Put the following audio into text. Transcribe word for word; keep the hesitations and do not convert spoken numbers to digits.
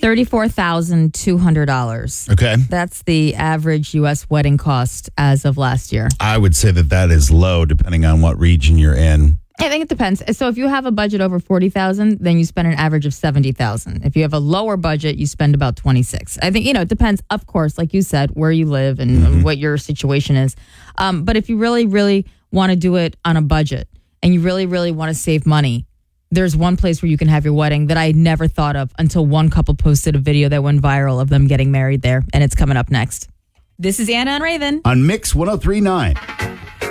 thirty-four thousand two hundred dollars. Okay. That's the average U S wedding cost as of last year. I would say that that is low depending on what region you're in. I think it depends. So if you have a budget over forty thousand dollars, then you spend an average of seventy thousand dollars. If you have a lower budget, you spend about twenty-six. I think, you know, it depends, of course, like you said, where you live and mm-hmm. what your situation is. Um, but if you really, really want to do it on a budget and you really, really want to save money, there's one place where you can have your wedding that I never thought of until one couple posted a video that went viral of them getting married there. And it's coming up next. This is Anna and Raven on Mix one oh three point nine.